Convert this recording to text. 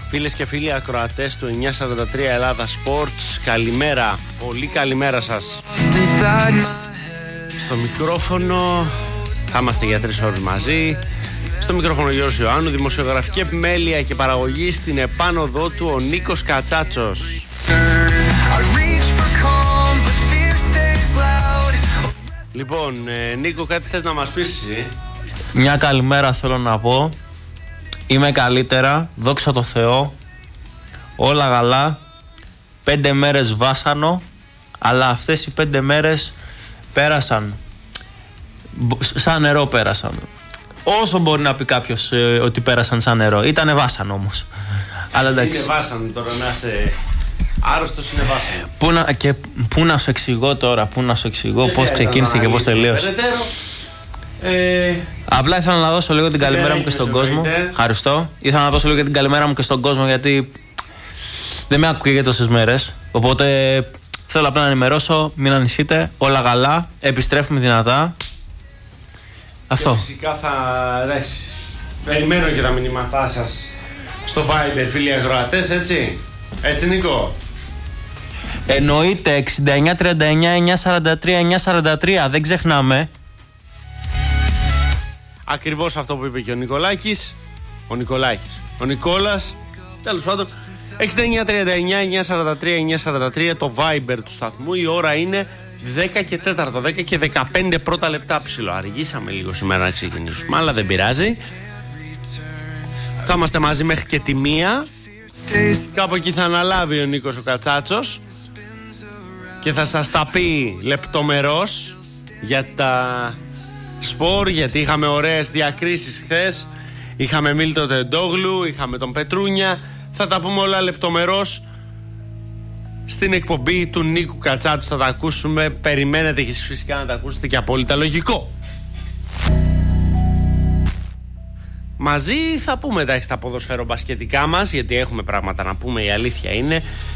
Φίλες και φίλοι ακροατές του 943 Ελλάδα Sports, καλημέρα, πολύ καλημέρα σας. Στο μικρόφωνο θα είμαστε για 3 ώρες μαζί. Στο μικρόφωνο Γιώργος Ιωάννου, δημοσιογραφική επιμέλεια και παραγωγή στην επάνωδό του ο Νίκος Κατσάτσος. Λοιπόν, Νίκο, κάτι θες να μας πεις εσύ? Μια καλημέρα θέλω να πω. Είμαι καλύτερα, δόξα τω Θεώ. Όλα καλά. 5 μέρες βάσανο, αλλά αυτές οι 5 μέρες πέρασαν σαν νερό πέρασαν. Όσο μπορεί να πει κάποιος ότι πέρασαν σαν νερό. Ήτανε βάσανο όμως. Αλλά εντάξει. Είναι βάσανο τώρα, να είσαι άρρωστος, είναι βάσανο. Πού να σου εξηγώ τώρα, πώς ξεκίνησε και πώς τελείωσε. Απλά ήθελα να δώσω λίγο την καλημέρα μου και στον κόσμο. Ευχαριστώ. Ήθελα να δώσω λίγο την καλημέρα μου και στον κόσμο, γιατί δεν με άκουγε για τόσες μέρες. Οπότε θέλω απλά να ενημερώσω, μην ανησυχείτε, όλα καλά. Επιστρέφουμε δυνατά. Αυτό. Και φυσικά θα. Εντάξει, περιμένω και τα μηνύματά σας στο Viber, φίλοι ακροατές, έτσι. Έτσι, Νίκο. Εννοείται, 69 39 943 943, δεν ξεχνάμε. Ακριβώς αυτό που είπε και ο Νικολάκης. Ο Νικόλας. Τέλος πάντων, 69 39 943 943, το Viber του σταθμού. Η ώρα είναι 10 και 4, 10 και 15 πρώτα λεπτά. Ψηλό αργήσαμε λίγο σήμερα να ξεκινήσουμε, αλλά δεν πειράζει. Θα είμαστε μαζί μέχρι και τη 1. Κάπου εκεί θα αναλάβει ο Νίκος ο Κατσάτσος και θα σας τα πει λεπτομερώς για τα σπορ, γιατί είχαμε ωραίες διακρίσεις χθες. Είχαμε Μίλτο Τεντόγλου, είχαμε τον Πετρούνια. Θα τα πούμε όλα λεπτομερώς στην εκπομπή του Νίκου Κατσάτσου. Θα τα ακούσουμε. Περιμένετε και φυσικά να τα ακούσετε, και απόλυτα λογικό. Μαζί θα πούμε εντάξει τα ποδοσφαιρομπασκετικά μας, γιατί έχουμε πράγματα να πούμε, η αλήθεια είναι.